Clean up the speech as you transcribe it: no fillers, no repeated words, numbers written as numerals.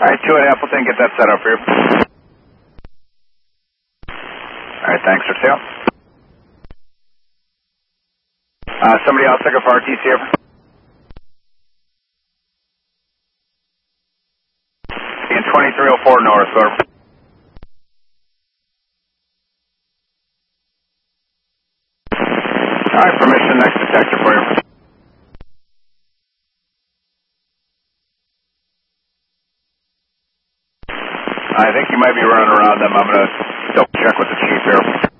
Alright, 2 at Appleton, get that set up for you. Alright, thanks for 2. Somebody else looking for RTC over? In 2304 north, over. Alright, permission, next detector for you. I think you might be running around them. I'm going to double check with the chief here.